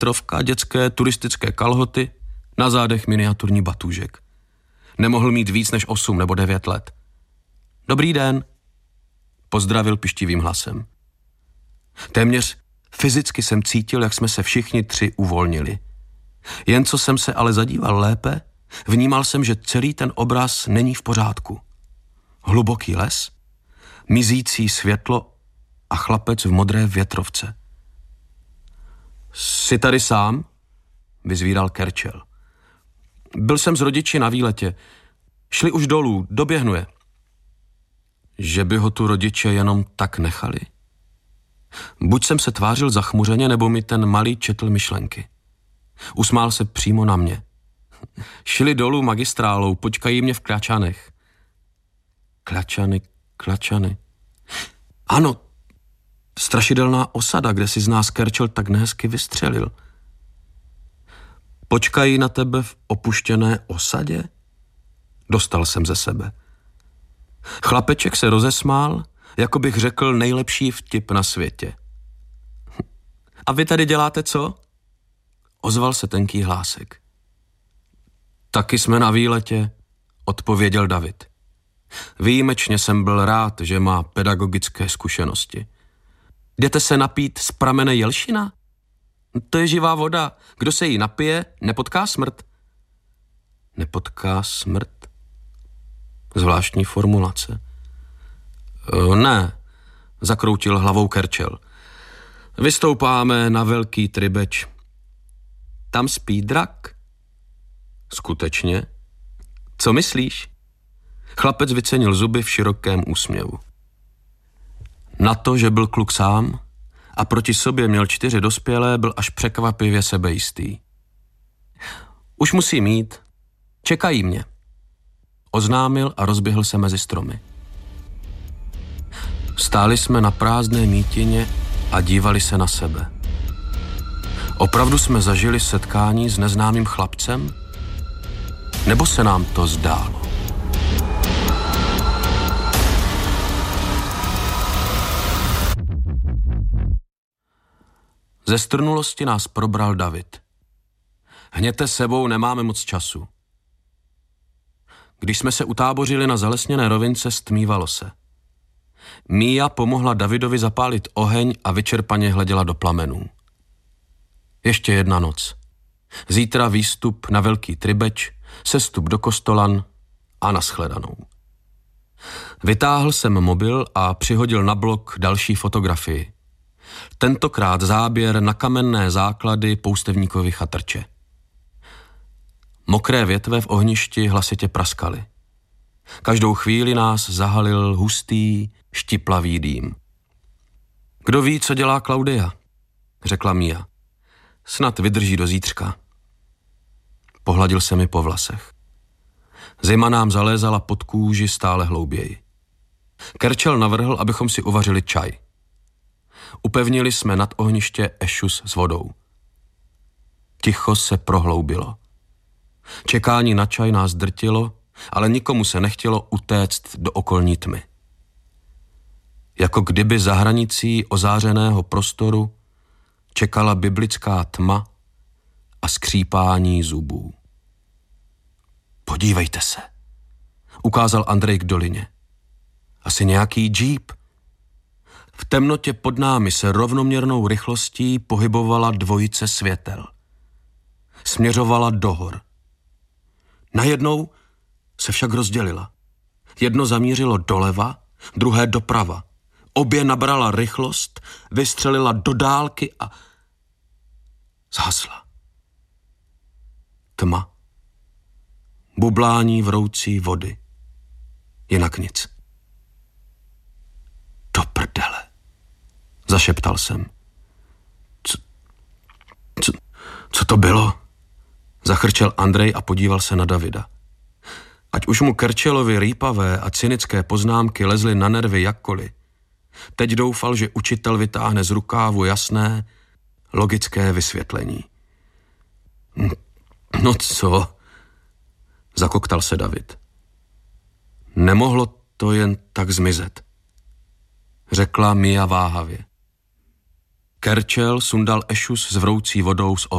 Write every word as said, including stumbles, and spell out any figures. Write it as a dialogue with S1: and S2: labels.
S1: Větrovka, dětské turistické kalhoty, na zádech miniaturní batůžek. Nemohl mít víc než osm nebo devět let. Dobrý den, pozdravil pištivým hlasem. Téměř fyzicky jsem cítil, jak jsme se všichni tři uvolnili. Jen co jsem se ale zadíval lépe, vnímal jsem, že celý ten obraz není v pořádku. Hluboký les, mizící světlo a chlapec v modré větrovce. Jsi tady sám? Vyzvíral Kerčel. Byl jsem s rodiči na výletě. Šli už dolů, doběhnu je. Že by ho tu rodiče jenom tak nechali? Buď jsem se tvářil zachmuřeně, nebo mi ten malý četl myšlenky. Usmál se přímo na mě. Šli dolů magistrálou, počkají mě v Klačanech. Klačany, Klačany. Ano, strašidelná osada, kde si z nás Kerčel tak nehezky vystřelil. Počkají na tebe v opuštěné osadě? Dostal jsem ze sebe. Chlapeček se rozesmál, jako bych řekl nejlepší vtip na světě. A vy tady děláte co? Ozval se tenký hlásek. Taky jsme na výletě, odpověděl David. Výjimečně jsem byl rád, že má pedagogické zkušenosti. Jdete se napít z pramene Jelšina? To je živá voda. Kdo se jí napije, nepotká smrt. Nepotká smrt? Zvláštní formulace. O, ne, zakroutil hlavou Kerčel. Vystoupáme na velký Tribeč. Tam spí drak. Skutečně? Co myslíš? Chlapec vycenil zuby v širokém úsměvu. Na to, že byl kluk sám a proti sobě měl čtyři dospělé, byl až překvapivě sebejistý. Už musím jít. Čekají mě. Oznámil a rozběhl se mezi stromy. Stáli jsme na prázdné mítině a dívali se na sebe. Opravdu jsme zažili setkání s neznámým chlapcem? Nebo se nám to zdálo? Ze strnulosti nás probral David. Hněte sebou, nemáme moc času. Když jsme se utábořili na zalesněné rovince, stmívalo se. Mia pomohla Davidovi zapálit oheň a vyčerpaně hleděla do plamenů. Ještě jedna noc. Zítra výstup na velký Tribeč, sestup do Kostolan a nashledanou. Vytáhl jsem mobil a přihodil na blok další fotografii. Tentokrát záběr na kamenné základy poustevníkovy chatrče. Mokré větve v ohništi hlasitě praskaly. Každou chvíli nás zahalil hustý, štiplavý dým. Kdo ví, co dělá Klaudia, řekla Mia. Snad vydrží do zítřka. Pohladil se mi po vlasech. Zima nám zalézala pod kůži stále hlouběji. Kerčel navrhl, abychom si uvařili čaj. Upevnili jsme nad ohniště ešus s vodou. Ticho se prohloubilo. Čekání na čaj nás drtilo, ale nikomu se nechtělo utéct do okolní tmy. Jako kdyby za hranicí ozářeného prostoru čekala biblická tma a skřípání zubů. Podívejte se, ukázal Andrej k dolině. Asi nějaký džíp. V temnotě pod námi se rovnoměrnou rychlostí pohybovala dvojice světel. Směřovala do hor. Najednou se však rozdělila. Jedno zamířilo doleva, druhé doprava. Obě nabrala rychlost, vystřelila do dálky a zhasla. Tma. Bublání vroucí vody. Jinak nic. Do prdele, zašeptal jsem. Co, co, co to bylo? Zachrčel Andrej a podíval se na Davida. Ať už mu Kerčelovi rýpavé a cynické poznámky lezly na nervy jakkoliv, teď doufal, že učitel vytáhne z rukávu jasné, logické vysvětlení. No co? Zakoktal se David. Nemohlo to jen tak zmizet, řekla Mia váhavě. Kerčel sundal ešus s vroucí vodou z